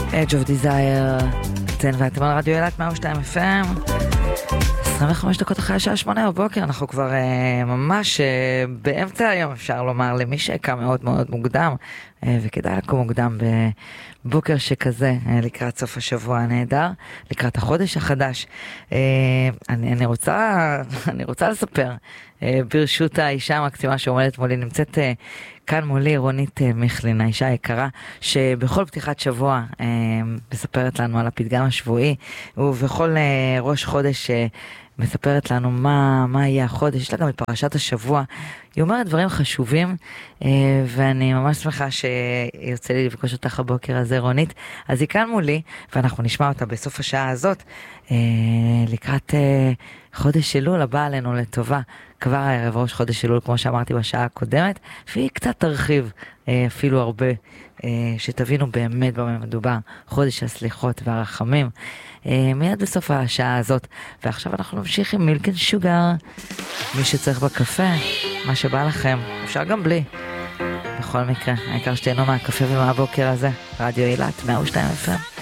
Edge of Desire, אתן ואתם על רדיו אילת 102 FM, 25 דקות אחרי השעה 8 בבוקר, אנחנו כבר ממש באמצע היום, אפשר לומר, למי שקם מאוד מאוד מוקדם, וכדאי לקום מוקדם בבוקר שכזה, לקראת סוף השבוע הנהדר, לקראת החודש החדש. אני רוצה לספר, ברשות האישה המקסימה שעומדת מולי, נמצאת כאן מולי רונית מיכלין, האישה היקרה, שבכל פתיחת שבוע מספרת לנו על הפתגם השבועי, ובכל ראש חודש מספרת לנו מה יהיה החודש. יש לה גם את פרשת השבוע, היא אומרת דברים חשובים, ואני ממש שמחה שיוצא לי לפגוש אותך הבוקר הזה, רונית. אז היא כאן מולי, ואנחנו נשמע אותה בסוף השעה הזאת, לקראת חודש אלול הבא עלינו לטובה, כבר הערב ראש חודש אלול, כמו שאמרתי בשעה הקודמת, והיא קצת תרחיב, אפילו הרבה, שתבינו באמת במה מדובר, חודש הסליחות והרחמים, מיד בסוף השעה הזאת. ועכשיו אנחנו נמשיך עם מילק אנד שוגר, מי שצריך בקפה, מה שבא לכם, אפשר גם בלי, בכל מקרה, העיקר שתהנו מהקפה ומהבוקר הזה. רדיו אילת 102 FM.